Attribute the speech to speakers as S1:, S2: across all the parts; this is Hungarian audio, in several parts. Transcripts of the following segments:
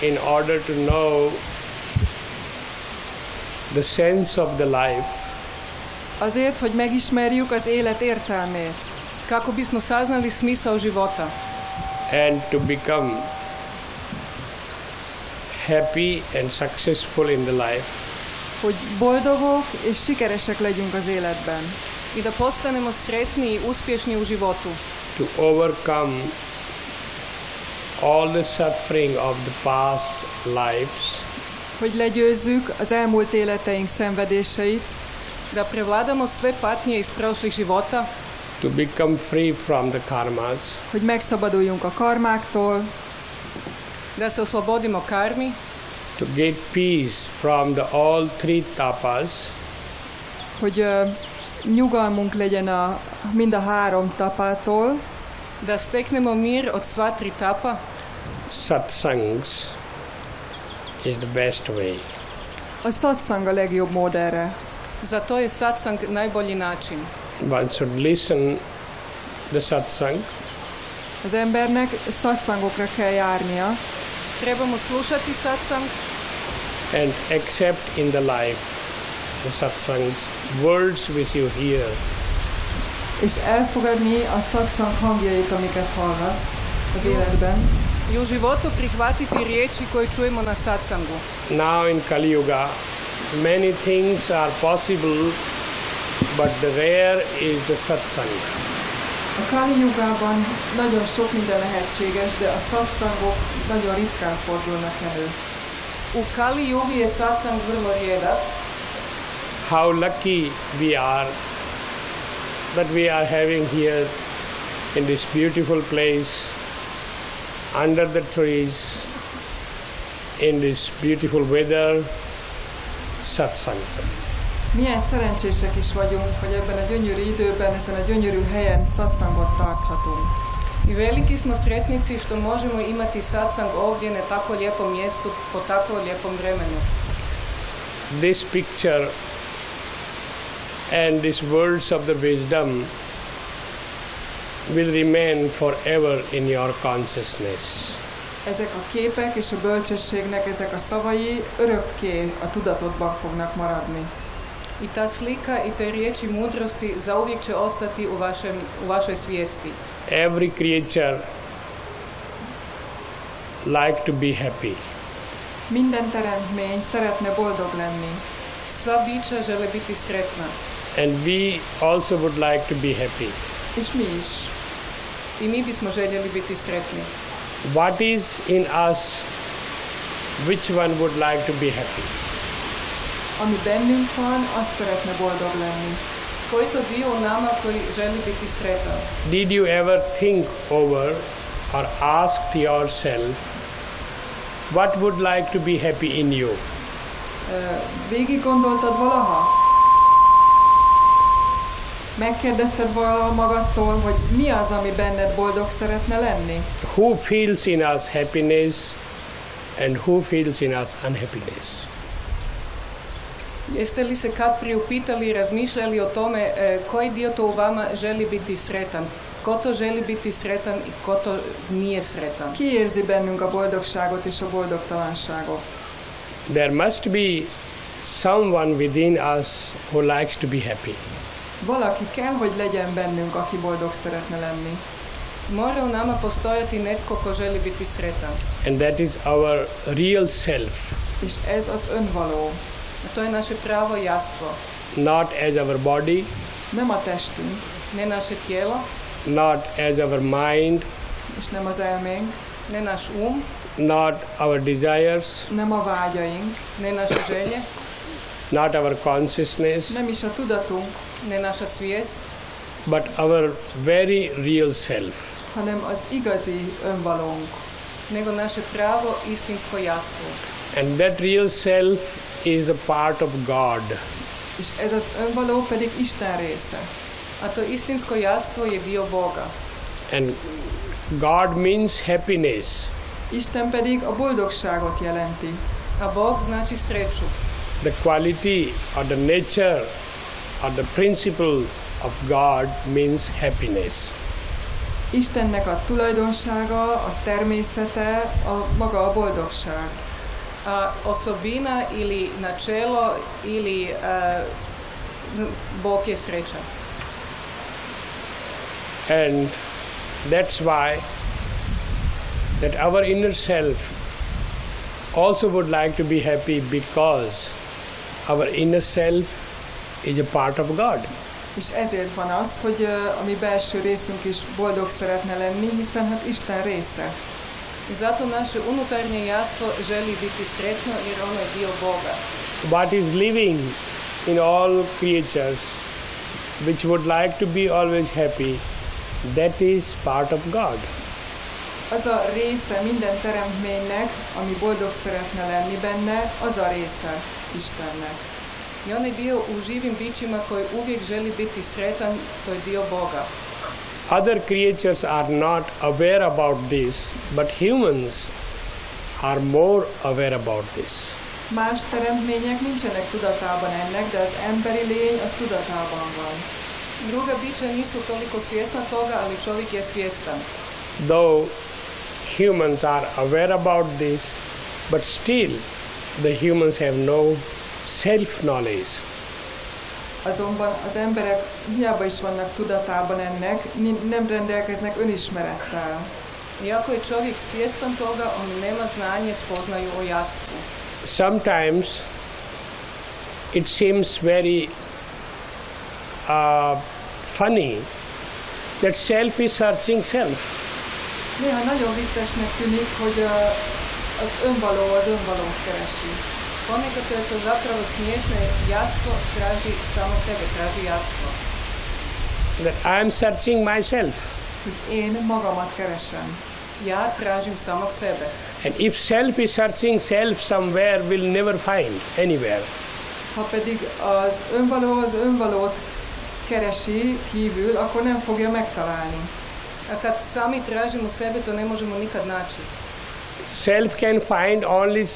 S1: in order to know the sense of the life.
S2: Azért, hogy megismerjük az élet értelmét.
S3: Kako bismo saznali smisao života.
S1: And to become happy and successful in the life.
S2: Hogy boldogok és sikeresek legyünk az életben.
S3: I da postanemo sretni i uspješni u životu.
S1: To overcome all the suffering of the past lives.
S2: Hogy legyőzzük az elmúlt életeink szenvedéseit.
S3: Da prevladamo sve patnje iz prošlih života.
S1: To become free from the karmas.
S2: Hogy megszabaduljunk a karmáktól.
S3: Da se oslobodimo karmi.
S1: To get peace from all three tapas.
S2: Hogy nyugalmunk legyen mind a három tapától.
S3: Da steknemo mir od sva tri tapa.
S1: Satsangs is the best way.
S2: A satsang a legjobb mód erre.
S3: Zato je satsang najbolji način.
S1: One should listen the satsang.
S2: Az embernek satsangokra kell járnia.
S3: Trebamo slušati satsang.
S1: And accept in the life the satsangs, words which you hear.
S2: És elfogadni a satsang hangjait, amiket hallasz az életben.
S3: I u životu prihvatiti riječi koje čujemo na satsangu.
S1: Now in Kali Yuga, many things are possible, but the rare is the satsang.
S2: A Kali Yugában nagyon sok minden lehetséges, de a satsangok nagyon ritkán fordulnak elő.
S3: U Kali Yugi je satsang vrlo rijedak.
S1: How lucky we are that we are having here in this beautiful place, under the trees, in this beautiful weather, satsang.
S2: Milyen szerencsések is vagyunk, hogy ebben a gyönyörű időben, ezen a gyönyörű helyen satsangot tarthatunk.
S3: I veliki smo sretnici što možemo imati satsang ovdje na tako lijepom mjestu, po tako lijepom vremenu.
S1: This picture and these words of the wisdom will remain forever in your consciousness.
S2: Ezek a képek és a bölcsességnek, ezek a szavai örökké a tudatodban fognak maradni.
S3: I ta slika i te riječi mudrosti zauvijek će ostati u vašoj svijesti.
S1: Every creature like to be happy.
S2: Minden teremtmény szeretne boldog lenni.
S3: Sva bića žele biti sretna.
S1: And we also would like to be happy.
S2: És mi is.
S3: I mi bismo željeli biti sretni.
S1: What is in us, which one would like to be happy?
S2: Ami bennünk van, azt szeretne boldog lenni.
S3: Koji to dio u nama koji želi biti sretan?
S1: Did you ever think over or asked yourself what would like to be happy in you?
S2: Végig gondoltad valaha? Megkérdezted valaha magadtól, hogy mi az, ami benned boldog szeretne lenni?
S1: Who feels in us happiness and who feels in us unhappiness?
S3: Jeste li se kad priupitali i razmišljali o tome koji dio to u vama želi biti sretan? Ko to želi biti sretan i ko to nije sretan?
S2: Ki érzi bennünk a boldogságot és a boldogtalanságot?
S1: There must be someone within us who likes to be happy.
S2: Valaki kell, hogy legyen bennünk, aki boldog szeretne lenni.
S3: Mora u nama postojati netko ko želi biti sretan.
S1: And that is our real self.
S2: És ez az önvaló.
S3: To je naše pravo jastvo.
S1: Not as our body.
S2: Nem a testünk.
S3: Ne naše tijelo.
S1: Not as our mind.
S2: És nem az elménk.
S3: Ne naš
S1: Not our desires.
S2: Nem a vágyaink.
S3: Ne naše želje.
S1: Not our consciousness.
S2: Nem is a tudatunk.
S3: Ne naša svijest.
S1: But our very real self.
S2: Hanem az igazi önvalónk.
S3: Nego naše pravo istinsko jastvo.
S1: And that real self is the part of God.
S2: És ez az önvaló pedig Isten része.
S3: A to istinsko jastvo je dio Boga.
S1: And God means happiness.
S2: Isten pedig a boldogságot jelenti.
S3: A Bog znači sreću.
S1: The quality or the nature or the principles of God means happiness.
S2: Istennek a tulajdonsága, a természete, maga a boldogság.
S3: Osobina ili načelo ili Bog je sreća.
S1: And that's why that our inner self also would like to be happy, because our inner self is a part of God.
S2: És ezért van az, hogy a mi belső részünk is boldog szeretne lenni, hiszen hát Isten része.
S3: I zato naše unutarnje jastvo želi biti sretno jer ono je dio Boga.
S1: What is living in all creatures, which would like to be always happy, that is part of God.
S2: Az a része minden teremtménynek, ami boldog szeretne lenni benne, az a része Istennek.
S3: I onaj dio u živim bićima koji uvijek želi biti sretan, to je dio Boga.
S1: Other creatures are not aware about this, but humans are more aware about this.
S2: Más teremtmények nincsenek tudatában ennek, de az emberi lény az tudatában van.
S3: Druga bića nisu toliko svjesna toga, ali čovjek je svjestan.
S1: Though humans are aware about this, but still the humans have no self-knowledge.
S2: Azonban az emberek hiába is vannak tudatában ennek, nem rendelkeznek önismerettel.
S3: Iako je čovjek svjestan toga, on nema znanje, spoznaju o jastvu.
S1: Sometimes it seems very funny that self is searching self.
S2: Néha nagyon viccesnek tűnik, hogy az önvalót keresi.
S3: Ponekad je to zapravo smiješno jer jastvo traži samo sebe, traži jastvo.
S1: That I am searching myself.
S2: Hogy én magamat keresem.
S3: Ja tražim samog sebe.
S1: And if self is searching self somewhere, will never find anywhere.
S2: Ha pedig az önvalót keresi kívül, akkor nem fogja megtalálni.
S3: A kad sami tražimo sebe, to ne možemo nikad naći.
S1: Self can find only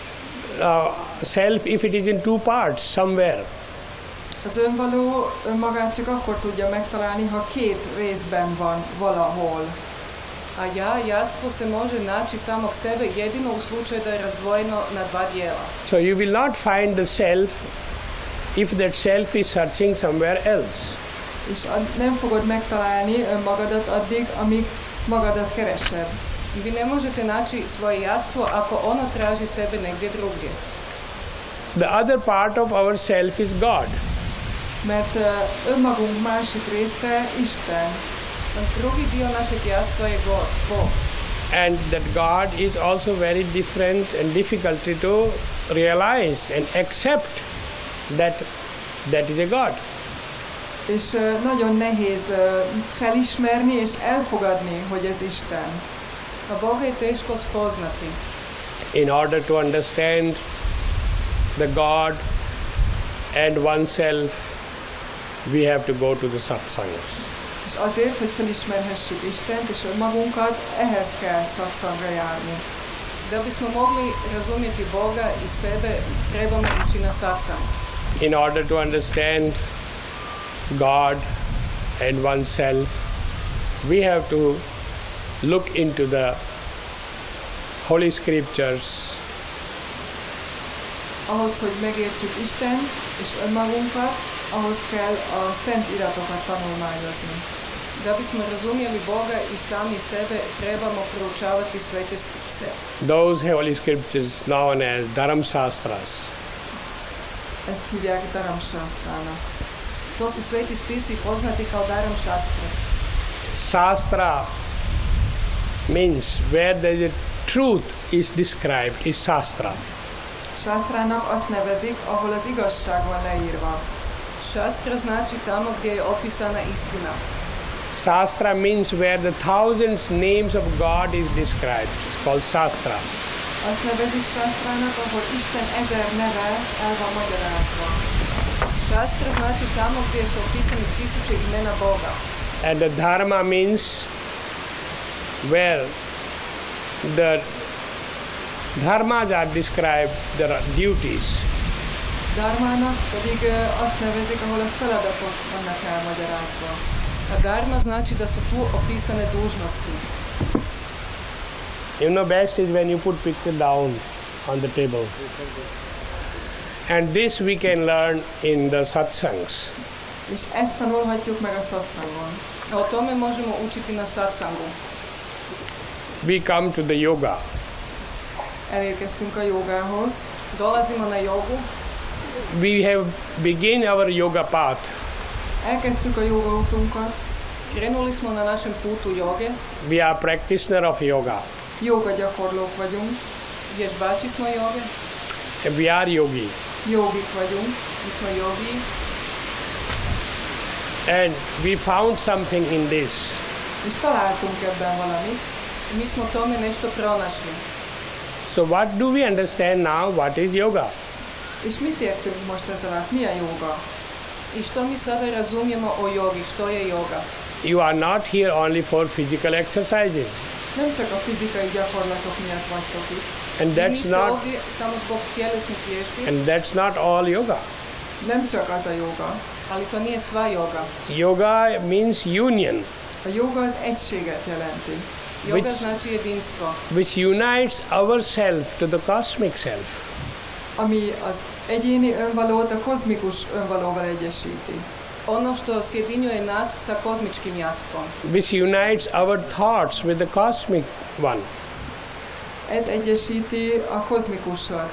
S1: self if it is in two parts somewhere.
S2: Az önvaló önmagát csak akkor tudja megtalálni, ha két részben van valahol.
S3: A jastvo se može naći samog sebe jedino u slučaju da je razdvojeno na dva dijela.
S1: So you will not find the self if that self is searching somewhere else.
S2: És nem fogod megtalálni önmagadat addig, amíg magadat keresed.
S3: I vi ne možete naći svoje jastvo ako ono traži sebe negdje drugdje.
S1: The other part of our self is God.
S2: Mert önmagunk másik része Isten.
S3: Drugi dio našeg jastva je Bog.
S1: And that God is also very different and difficult to realize and accept that is a God.
S2: És nagyon nehéz felismerni és elfogadni, hogy ez Isten.
S3: A Boga je teško spoznati.
S1: In order to understand the God and oneself, we have to go to the satsangas.
S2: És azért, hogy felismerhessük Istent és önmagunkat, ehhez kell satsangra járni.
S3: Da bismo mogli razumjeti Boga i sebe, trebamo ići na satsang.
S1: In order to understand God and oneself, we have to look into the Holy Scriptures.
S2: Ahhoz, hogy megértsük Istent és önmagunkat, ahhoz kell a Szent Iratokat tanulmányozni.
S3: Da bismo razumjeli Boga i sami sebe, trebamo proučavati svete spise.
S1: Those Holy Scriptures known as Dharam Shastras.
S2: Ezt hívják Dharam Shastrának.
S3: To su sveti spisi poznati kao Dharam Shastra.
S1: Shastra means where the truth is described is Shastra.
S2: Shastrának azt nevezik, ahol az igazság van leírva.
S3: Shastra znači tamo gdje je opisana istina.
S1: Shastra means where the thousands names of God is described. It's called Shastra.
S2: Azt nevezik Shastrának, ahol Isten 1000 neve el van magyarázva.
S3: Shastra znači tamo gdje su opisani 1000 imena Boga.
S1: And the Dharma means where the dharmas are described, there are duties.
S2: Dharmának pedig azt nevezik, ahol a feladatok vannak elmagyarázva.
S3: A dharma znači da su tu opisane dužnosti.
S1: You know, best is when you put picture down on the table. And this we can learn in the satsangs.
S2: És ezt tanulhatjuk meg a satsangon.
S3: O tome možemo učiti na satsangu.
S1: We come to the yoga.
S2: Elérkeztünk a jogához.
S3: Dolazimo na jogu.
S1: We have begun our yoga path.
S2: Elkezdtük a joga útunkat.
S3: Krenuli smo na našem putu joge.
S1: We are practitioner of yoga.
S2: Joga gyakorlók vagyunk.
S3: Vježbači smo joge.
S1: And we are yogi.
S2: Jogik vagyunk.
S3: Mi smo jogi.
S1: And we found something in this.
S2: És találtunk ebben valamit.
S3: Mi smo tome nešto pronašli.
S1: So what do we understand now? What is yoga?
S2: És mit értünk most ez alatt? Mi a joga?
S3: I što mi sada razumijemo o jogi? Što je joga?
S1: You are not here only for physical exercises.
S2: Nem csak a fizikai gyakorlatok miatt vagytok itt.
S1: And
S3: Vi
S1: that's
S3: niste
S1: not
S3: ovdje samo zbog tjelesnih vježbi,
S1: and that's not all yoga.
S2: Nem csak az a joga.
S3: ali to nije sva joga.
S1: Yoga means union,
S2: A joga az egységet jelenti.
S3: Joga
S1: Which-
S3: znači jedinstvo,
S1: which unites ourself to the cosmic self.
S2: Ami az egyéni önvalót a kozmikus önvalóval egyesíti.
S3: ono što sjedinjuje nas sa kozmičkim jastvom.
S1: Which unites our thoughts with the cosmic one.
S2: Ez egyesíti a kozmikussal